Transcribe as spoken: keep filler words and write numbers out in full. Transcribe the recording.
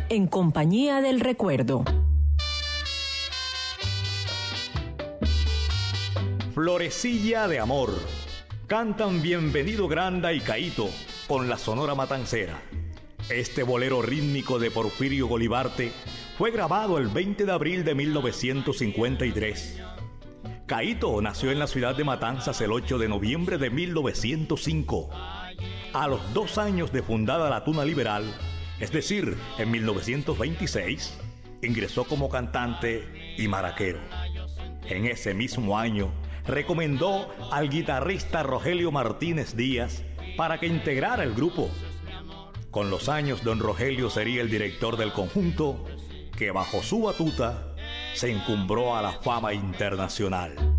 En compañía del recuerdo. Florecilla de amor. Cantan Bienvenido Granda y Caíto con la Sonora Matancera. Este bolero rítmico de Porfirio Golibarte fue grabado el veinte de abril de mil novecientos cincuenta y tres. Caíto nació en la ciudad de Matanzas el ocho de noviembre de mil novecientos cinco. A los dos años de fundada la Tuna Liberal, es decir, en mil novecientos veintiséis, ingresó como cantante y maraquero. En ese mismo año, recomendó al guitarrista Rogelio Martínez Díaz para que integrara el grupo. Con los años, don Rogelio sería el director del conjunto, que bajo su batuta se encumbró a la fama internacional.